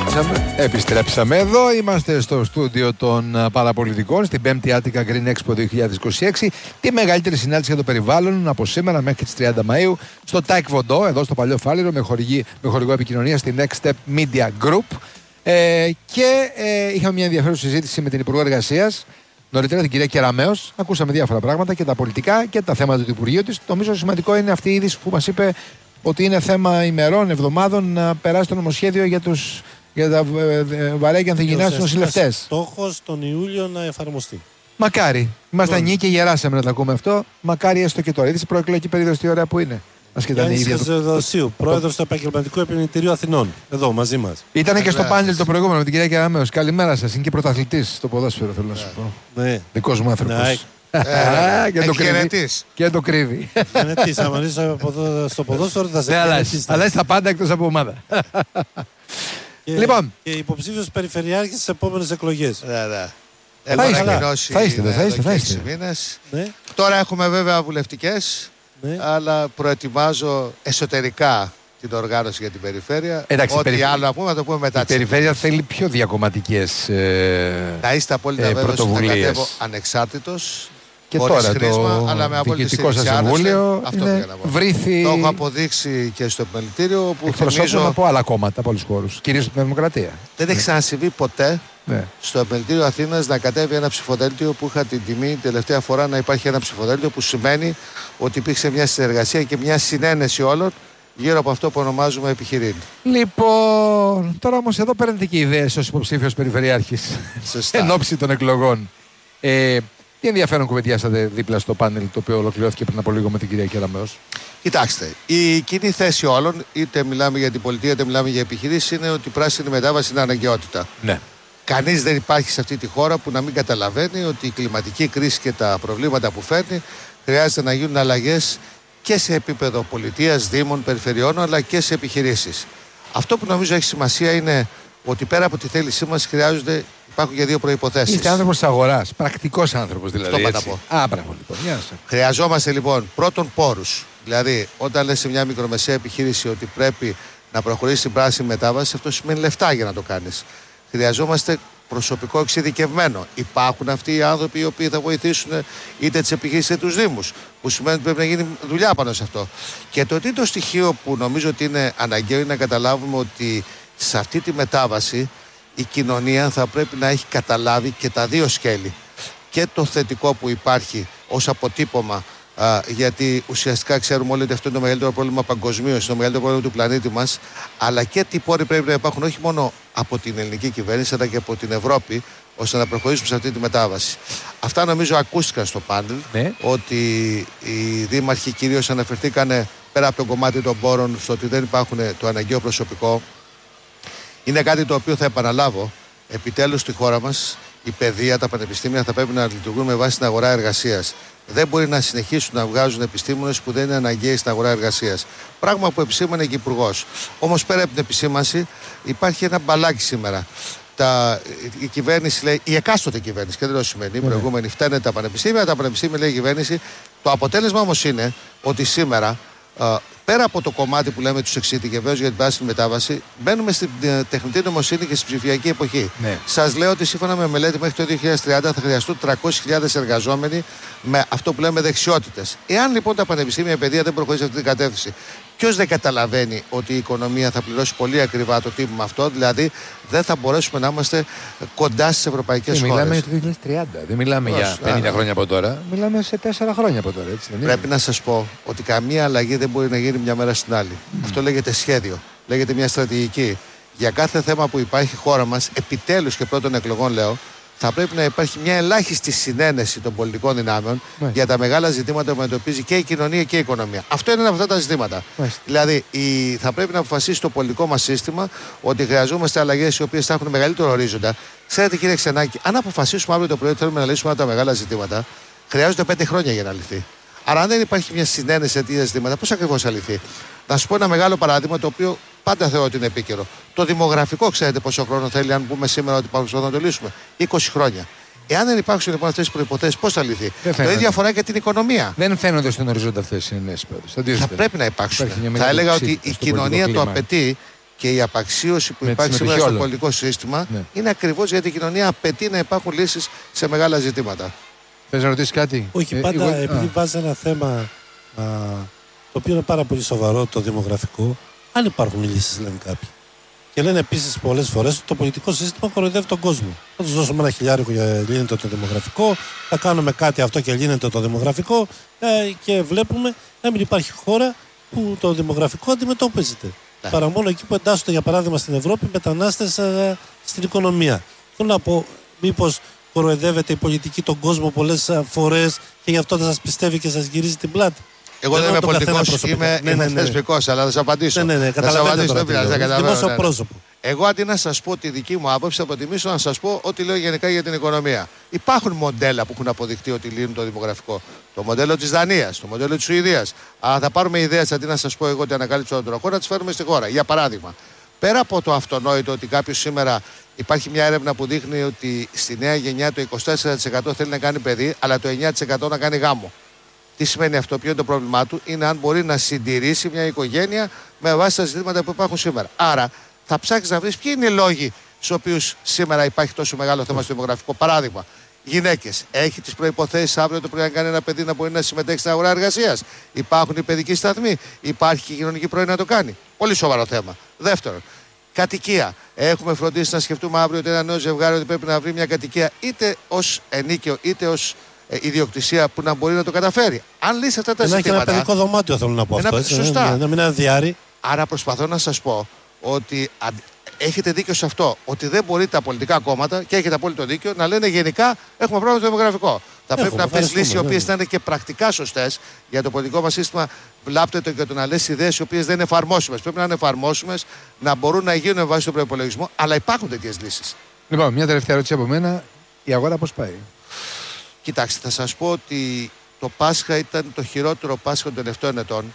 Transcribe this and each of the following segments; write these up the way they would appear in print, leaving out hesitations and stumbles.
Επιστρέψαμε εδώ. Είμαστε στο στούντιο των παραπολιτικών στην 5η Attica Green Expo 2026. Τη μεγαλύτερη συνάντηση για το περιβάλλον από σήμερα μέχρι τις 30 Μαΐου στο Taekwondo, εδώ στο Παλιό Φάληρο, με χορηγό επικοινωνία στη Next Step Media Group. Και είχαμε μια ενδιαφέρουσα συζήτηση με την Υπουργό Εργασίας, νωρίτερα την κυρία Κεραμέως. Ακούσαμε διάφορα πράγματα και τα πολιτικά και τα θέματα του Υπουργείου της. Νομίζω σημαντικό είναι αυτή η είδηση που μας είπε ότι είναι θέμα ημερών, εβδομάδων να περάσει το νομοσχέδιο για τα βαρέα και ανθυγιεινά στους νοσηλευτές. Στόχος τον Ιούλιο να εφαρμοστεί. Μακάρι. Ήμασταν νίκη και γεράσαμε να τα ακούμε αυτό. Μακάρι έστω και τώρα. Είδες η προεκλογική περίοδος τι ωραία που είναι. Γιάννης Χατζηδοσίου, πρόεδρος του Επαγγελματικού Επιμελητηρίου Αθηνών. Εδώ μαζί μας. Ήταν και στο πάνελ το προηγούμενο με την κυρία Κεραμέως. Καλημέρα σας. Είναι και πρωταθλητής στο ποδόσφαιρο, θέλω να σου πω. Ναι. Δικός μου άνθρωπος. Και το κρύβει. Γενετής, άμα είσαι στο ποδόσφαιρο θα σε γενετής. Αλλά στα πάντα εκτός από ομάδα. Λοιπόν. Και υποψήφιος περιφερειάρχης στις επόμενες εκλογές. Θα είστε. Τώρα έχουμε βέβαια βουλευτικές, αλλά προετοιμάζω εσωτερικά την οργάνωση για την περιφέρεια. Ό,τι άλλο να πούμε, θα το πούμε μετά. Η περιφέρεια θέλει πιο διακομματικές να είστε απόλυτα βέβαιος ότι θα κατέβω ανεξάρτητος. Και τώρα χρήσμα, αλλά με το διοικητικό σας συμβούλιο βρήθη. Το έχω αποδείξει και στο επιμελητήριο που θυμίζω από άλλα κόμματα, από άλλους χώρους, κυρίως την Δημοκρατία. Δεν έχει ξανασυμβεί ποτέ στο επιμελητήριο Αθήνας να κατέβει ένα ψηφοδέλτιο που είχα την τιμή τελευταία φορά να υπάρχει ένα ψηφοδέλτιο που σημαίνει ότι υπήρξε μια συνεργασία και μια συνένεση όλων γύρω από αυτό που ονομάζουμε επιχειρήν. Λοιπόν, τώρα όμως εδώ παίρνετε και ιδέες ως υποψήφιος περιφερειάρχης εν ώψη των εκλογών. Τι ενδιαφέρον κουβεντιάσατε δίπλα στο πάνελ το οποίο ολοκληρώθηκε πριν από λίγο με την κυρία Κεραμέως. Κοιτάξτε, η κοινή θέση όλων, είτε μιλάμε για την πολιτεία είτε μιλάμε για επιχειρήσεις, είναι ότι η πράσινη μετάβαση είναι αναγκαιότητα. Ναι. Κανείς δεν υπάρχει σε αυτή τη χώρα που να μην καταλαβαίνει ότι η κλιματική κρίση και τα προβλήματα που φέρνει χρειάζεται να γίνουν αλλαγές και σε επίπεδο πολιτείας, δήμων, περιφερειών, αλλά και σε επιχειρήσεις. Αυτό που νομίζω έχει σημασία είναι ότι πέρα από τη θέλησή μας υπάρχουν και δύο προϋποθέσεις. Είστε άνθρωπος της αγοράς, πρακτικός άνθρωπος δηλαδή. Αυτό πάντα πω. Μπράβο λοιπόν. Χρειαζόμαστε λοιπόν πρώτον πόρους. Δηλαδή, όταν λες σε μια μικρομεσαία επιχείρηση ότι πρέπει να προχωρήσει στην πράσινη μετάβαση, αυτό σημαίνει λεφτά για να το κάνεις. Χρειαζόμαστε προσωπικό εξειδικευμένο. Υπάρχουν αυτοί οι άνθρωποι οι οποίοι θα βοηθήσουν είτε τις επιχειρήσεις είτε τους δήμους. Που σημαίνει ότι πρέπει να γίνει δουλειά πάνω σε αυτό. Και το τρίτο στοιχείο που νομίζω ότι είναι αναγκαίο είναι να καταλάβουμε ότι σε αυτή τη μετάβαση η κοινωνία θα πρέπει να έχει καταλάβει και τα δύο σκέλη. Και το θετικό που υπάρχει ως αποτύπωμα, γιατί ουσιαστικά ξέρουμε όλοι ότι αυτό είναι το μεγαλύτερο πρόβλημα παγκοσμίως, είναι το μεγαλύτερο πρόβλημα του πλανήτη μας, αλλά και τι πόροι πρέπει να υπάρχουν όχι μόνο από την ελληνική κυβέρνηση, αλλά και από την Ευρώπη, ώστε να προχωρήσουμε σε αυτή τη μετάβαση. Αυτά νομίζω ακούστηκαν στο πάνελ, ότι οι δήμαρχοι κυρίως αναφερθήκαν πέρα από το κομμάτι των πόρων στο ότι δεν υπάρχουν το αναγκαίο προσωπικό. Είναι κάτι το οποίο θα επαναλάβω. Επιτέλους στη χώρα μας η παιδεία, τα πανεπιστήμια θα πρέπει να λειτουργούν με βάση την αγορά εργασίας. Δεν μπορεί να συνεχίσουν να βγάζουν επιστήμονες που δεν είναι αναγκαίοι στην αγορά εργασίας. Πράγμα που επισήμανε και Υπουργός. Όμως πέρα από την επισήμανση υπάρχει ένα μπαλάκι σήμερα. Η κυβέρνηση λέει, η εκάστοτε κυβέρνηση, και δεν το σημαίνει, η προηγούμενη φταίνε τα πανεπιστήμια λέει η κυβέρνηση. Το αποτέλεσμα όμως είναι ότι σήμερα, πέρα από το κομμάτι που λέμε τους εξειδικευμένους για την πράσινη μετάβαση, μπαίνουμε στην τεχνητή νοημοσύνη και στην ψηφιακή εποχή. Σας λέω ότι σύμφωνα με μελέτη μέχρι το 2030 θα χρειαστούν 300.000 εργαζόμενοι με αυτό που λέμε δεξιότητες. Εάν λοιπόν τα πανεπιστήμια, η παιδεία δεν προχωρήσει σε αυτή την κατεύθυνση, ποιος δεν καταλαβαίνει ότι η οικονομία θα πληρώσει πολύ ακριβά το τίμημα αυτό, δηλαδή δεν θα μπορέσουμε να είμαστε κοντά στις ευρωπαϊκές χώρες. Μιλάμε για το 2030, δεν μιλάμε για 50 χρόνια από τώρα, μιλάμε σε 4 χρόνια από τώρα. Έτσι, δεν πρέπει να σας πω ότι καμία αλλαγή δεν μπορεί να γίνει μια μέρα στην άλλη. Αυτό λέγεται σχέδιο, λέγεται μια στρατηγική. Για κάθε θέμα που υπάρχει η χώρα μας, επιτέλους και πρώτων εκλογών λέω, θα πρέπει να υπάρχει μια ελάχιστη συνένεση των πολιτικών δυνάμεων για τα μεγάλα ζητήματα που αντιμετωπίζει και η κοινωνία και η οικονομία. Αυτό είναι ένα από αυτά τα ζητήματα. Δηλαδή, θα πρέπει να αποφασίσει το πολιτικό μας σύστημα ότι χρειαζόμαστε αλλαγές οι οποίες θα έχουν μεγαλύτερο ορίζοντα. Ξέρετε, κύριε Ξενάκη, αν αποφασίσουμε αύριο το πρωί ότι θέλουμε να λύσουμε όλα τα μεγάλα ζητήματα, χρειάζονται 5 χρόνια για να λυθεί. Άρα, αν δεν υπάρχει μια συνένεση σε τέτοια ζητήματα, πώς ακριβώς θα λυθεί. Να σου πω ένα μεγάλο παράδειγμα το οποίο πάντα θεωρώ ότι είναι επίκαιρο. Το δημογραφικό, ξέρετε πόσο χρόνο θέλει, αν πούμε σήμερα ότι πάμε να το λύσουμε. 20 χρόνια. Εάν δεν υπάρξουν λοιπόν αυτές τις προϋποθέσεις, πώς θα λυθεί. Το ίδιο αφορά και την οικονομία. Δεν φαίνονται στον οριζόντα αυτές οι συνενέσεις. Θα πρέπει να υπάρξουν. Θα έλεγα ότι η κοινωνία το απαιτεί και η απαξίωση που υπάρχει σήμερα στο πολιτικό σύστημα είναι ακριβώς γιατί η κοινωνία απαιτεί να υπάρχουν λύσεις σε μεγάλα ζητήματα. Θες να ρωτήσεις κάτι? Όχι, πάντα επειδή βάζει ένα θέμα το οποίο είναι πάρα πολύ σοβαρό, το δημογραφικό, αν υπάρχουν λύσεις, λένε κάποιοι. Και λένε επίσης πολλές φορές ότι το πολιτικό σύστημα κοροϊδεύει τον κόσμο. Θα τους δώσουμε ένα χιλιάρικο και λύνεται το δημογραφικό, θα κάνουμε κάτι αυτό και λύνεται το δημογραφικό, και βλέπουμε να μην υπάρχει χώρα που το δημογραφικό αντιμετωπίζεται. Παρά μόνο εκεί που εντάσσονται, για παράδειγμα, στην Ευρώπη μετανάστες στην οικονομία. Θέλω να πω, μήπως κοροϊδεύεται η πολιτική τον κόσμο πολλές φορές και γι' αυτό δεν σας πιστεύει και σας γυρίζει την πλάτη? Εγώ δεν είμαι πολιτικός, είμαι θεσμικός, αλλά θα σας απαντήσω. Δημόσιο πρόσωπο. Εγώ αντί να σας πω τη δική μου άποψη, θα προτιμήσω να σας πω ό,τι λέω γενικά για την οικονομία. Υπάρχουν μοντέλα που έχουν αποδειχτεί ότι λύνουν το δημογραφικό. Το μοντέλο της Δανίας, το μοντέλο της Σουηδίας. Αλλά θα πάρουμε ιδέες αντί να σας πω εγώ ότι ανακάλυψα τον τροχό, να τις φέρουμε στη χώρα. Για παράδειγμα, πέρα από το αυτονόητο ότι κάποιος σήμερα υπάρχει μια έρευνα που δείχνει ότι στη νέα γενιά το 24% θέλει να κάνει παιδί, αλλά το 9% να κάνει γάμο. Τι σημαίνει αυτό, ποιο είναι το πρόβλημά του? Είναι αν μπορεί να συντηρήσει μια οικογένεια με βάση τα ζητήματα που υπάρχουν σήμερα. Άρα θα ψάξεις να βρεις ποιοι είναι οι λόγοι στους οποίους σήμερα υπάρχει τόσο μεγάλο θέμα στο δημογραφικό. Παράδειγμα, γυναίκες. Έχει τις προϋποθέσεις αύριο το πρωί να κάνει ένα παιδί να μπορεί να συμμετέχει στην αγορά εργασίας? Υπάρχουν οι παιδικοί σταθμοί? Υπάρχει και η κοινωνική πρώη να το κάνει? Πολύ σοβαρό θέμα. Δεύτερον, κατοικία. Έχουμε φροντίσει να σκεφτούμε αύριο ότι ένα νέο ζευγάρι ότι πρέπει να βρει μια κατοικία είτε ως ενίκαιο είτε ως ιδιοκτησία που να μπορεί να το καταφέρει. Αν λύσει αυτά τα ζητήματα. Και ένα παιδικό δωμάτιο, θέλω να πω αυτό. Σωστά. Να μην είναι διάρρη. Άρα προσπαθώ να σας πω ότι έχετε δίκιο σε αυτό. Ότι δεν μπορεί τα πολιτικά κόμματα, και έχετε απόλυτο δίκιο, να λένε γενικά έχουμε πρόβλημα στο δημογραφικό. Θα πρέπει να βρει λύσεις οι οποίες θα είναι και πρακτικά σωστές. Για το πολιτικό μας σύστημα βλάπτεται και το να λες ιδέες οι οποίες δεν είναι εφαρμόσιμες. Πρέπει να είναι εφαρμόσιμες, να μπορούν να γίνουν βάσει τον προϋπολογισμό, αλλά υπάρχουν τέτοιες λύσεις. Λοιπόν, μια τελευταία ερώτηση από μένα. Η αγορά πώς πάει? Κοιτάξτε, θα σας πω ότι το Πάσχα ήταν το χειρότερο Πάσχα των τελευταίων ετών.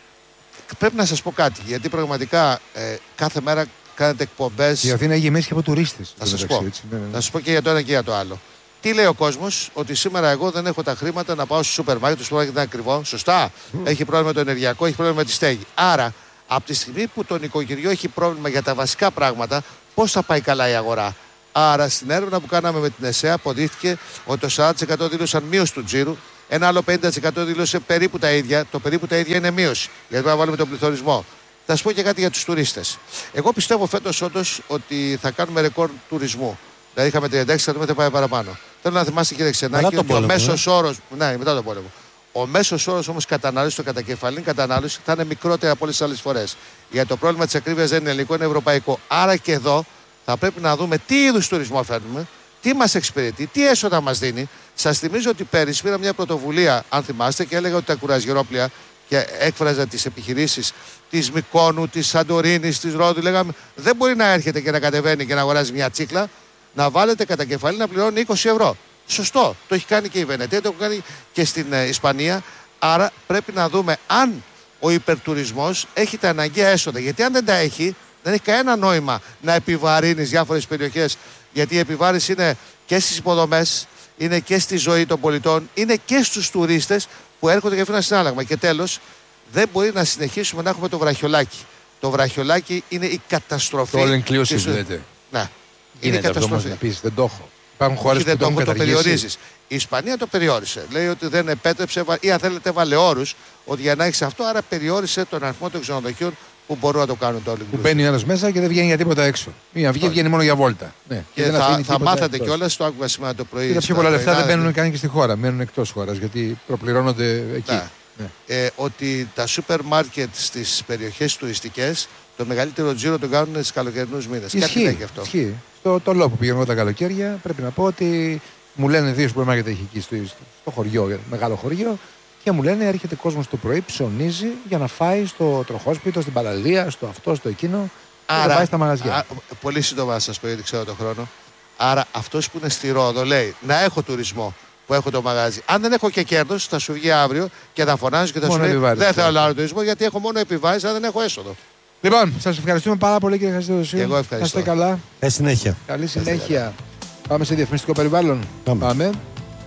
Πρέπει να σας πω κάτι, γιατί πραγματικά κάθε μέρα κάνετε εκπομπές. Η Αθήνα έχει γεμίσει και από τουρίστες. Θα σας πω. Θα σας πω και για το ένα και για το άλλο. Τι λέει ο κόσμος? Ότι σήμερα εγώ δεν έχω τα χρήματα να πάω στο σούπερ μάρκετ, το σούπερ μάρκετ είναι ακριβό. Σωστά. Έχει πρόβλημα το ενεργειακό, έχει πρόβλημα με τη στέγη. Άρα, από τη στιγμή που το νοικοκυριό έχει πρόβλημα για τα βασικά πράγματα, πώς θα πάει καλά η αγορά? Άρα, στην έρευνα που κάναμε με την ΕΣΕΑ, αποδείχθηκε ότι το 40% δήλωσαν μείωση του τζίρου, ένα άλλο 50% δήλωσε περίπου τα ίδια. Το περίπου τα ίδια είναι μείωση, γιατί πρέπει να βάλουμε τον πληθωρισμό. Θα σας πω και κάτι για τους τουρίστες. Εγώ πιστεύω φέτος όντως ότι θα κάνουμε ρεκόρ τουρισμού. Δηλαδή, είχαμε 36, θα πάει παραπάνω. Θέλω να θυμάστε, κύριε Ξενάκη, ότι ο μέσος όρος. Ναι, μετά τον πόλεμο. Ο μέσος όρος όμως κατανάλωση, το κατακεφαλήν κατανάλωση, θα είναι μικρότερη από όλες τις άλλες φορές. Γιατί το πρόβλημα της ακρίβειας δεν είναι ελληνικό, είναι ευρωπαϊκό. Άρα και εδώ θα πρέπει να δούμε τι είδους τουρισμό φέρνουμε, τι μας εξυπηρετεί, τι έσοδα μας δίνει. Σας θυμίζω ότι πέρυσι πήρα μια πρωτοβουλία, αν θυμάστε, και έλεγα ότι τα κουραζιερόπλια, και έκφραζα τις επιχειρήσεις της Μυκόνου, της Σαντορίνης, της Ρόδου. Λέγαμε δεν μπορεί να έρχεται και να κατεβαίνει και να αγοράζει μια τσίκλα, να βάλετε κατά κεφαλή να πληρώνει 20 ευρώ. Σωστό. Το έχει κάνει και η Βενετία, το έχει κάνει και στην Ισπανία. Άρα πρέπει να δούμε αν ο υπερτουρισμός έχει τα αναγκαία έσοδα. Γιατί αν δεν τα έχει, δεν έχει κανένα νόημα να επιβαρύνεις διάφορες περιοχές. Γιατί η επιβάρυνση είναι και στις υποδομές, είναι και στη ζωή των πολιτών, είναι και στους τουρίστες που έρχονται για αυτό ένα συνάλλαγμα. Και τέλος, δεν μπορεί να συνεχίσουμε να έχουμε το βραχιολάκι. Το βραχιολάκι είναι η καταστροφή. Το all inclusive λέτε. Ναι. Είναι η καταστροφή. Δεν το έχω. Υπάρχουν χώρες που το περιορίζεις. Η Ισπανία το περιόρισε. Λέει ότι δεν επέτρεψε ή αν θέλετε βάλε όρους ότι για να έχεις αυτό, άρα περιόρισε τον αριθμό των ξενοδοχείων που μπορούν να το κάνουν το all inclusive. Που μπαίνει ένας μέσα και δεν βγαίνει για τίποτα έξω. Ή βγαίνει μόνο για βόλτα. Ναι. Και θα μάθατε κιόλας, το άκουγα σήμερα το πρωί. Και πιο πολλά λεφτά δεν μπαίνουν καν και στη χώρα, μένουν εκτός χώρας γιατί προπληρώνονται εκεί. Ναι. Ότι τα σούπερ μάρκετ στις περιοχές τουριστικές το μεγαλύτερο τζίρο το κάνουν στις καλοκαιρινούς μήνες. Κάτι λέει γι' αυτό. Ισχύει. Στο λόγο που πηγαίνω τα καλοκαίρια πρέπει να πω ότι μου λένε δύο σούπερ μάρκετ έχει εκεί στο χωριό, μεγάλο χωριό, και μου λένε έρχεται κόσμος το πρωί, ψωνίζει για να φάει στο τροχόσπιτο, στην παραλία, στο αυτό, στο εκείνο. Άρα, και πάει στα μαγαζιά. Πολύ σύντομα να σας πω, γιατί ξέρω τον χρόνο. Άρα αυτός που είναι στη Ρόδο λέει να έχω τουρισμό που έχω το μαγάζι. Αν δεν έχω και κέρδος, θα σου βγει αύριο και θα φωνάζει και θα σου λέει δεν θέλω άλλο τουρισμό γιατί έχω μόνο επιβάσεις, αν δεν έχω έσοδο. Λοιπόν, σας ευχαριστούμε πάρα πολύ κύριε Χατζηδοσίου. Εγώ ευχαριστώ. Να είστε καλά. Συνέχεια. Καλή συνέχεια. Πάμε σε διαφημιστικό περιβάλλον. Πάμε.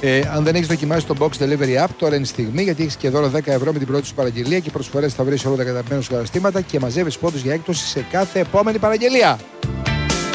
Αν δεν έχεις δοκιμάσει το Box Delivery App, τώρα είναι η στιγμή, γιατί έχεις και δώρο 10 ευρώ με την πρώτη σου παραγγελία και προσφορές θα βρεις όλα τα καταπημένα σου καταστήματα και μαζεύεις πόντους για έκπτωση σε κάθε επόμενη παραγγελία.